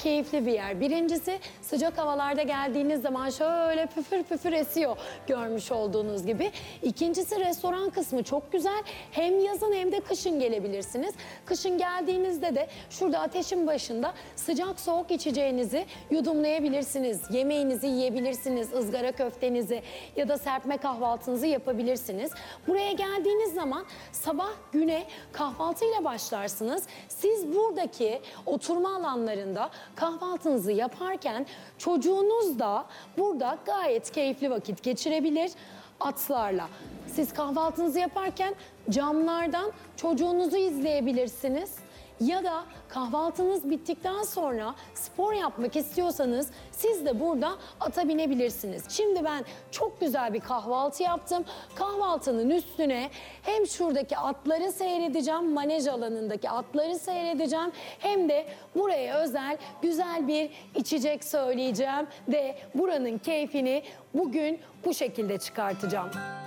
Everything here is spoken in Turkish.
keyifli bir yer. Birincisi, sıcak havalarda geldiğiniz zaman şöyle püfür püfür esiyor görmüş olduğunuz gibi. İkincisi, restoran kısmı çok güzel. Hem yazın hem de kışın gelebilirsiniz. Kışın geldiğinizde de şurada ateşin başında sıcak soğuk içeceğinizi yudumlayabilirsiniz. Yemeğinizi yiyebilirsiniz, ızgara köftenizi ya da serpme kahvaltınızı yapabilirsiniz. Buraya geldiğiniz zaman sabah güne kahvaltıyla başlarsınız. Siz buradaki oturma alanlarında kahvaltınızı yaparken çocuğunuz da burada gayet keyifli vakit geçirebilir atlarla. Siz kahvaltınızı yaparken camlardan çocuğunuzu izleyebilirsiniz. Ya da kahvaltınız bittikten sonra spor yapmak istiyorsanız siz de burada ata binebilirsiniz. Şimdi ben çok güzel bir kahvaltı yaptım. Kahvaltının üstüne hem şuradaki atları seyredeceğim, manej alanındaki atları seyredeceğim. Hem de buraya özel güzel bir içecek söyleyeceğim ve buranın keyfini bugün bu şekilde çıkartacağım.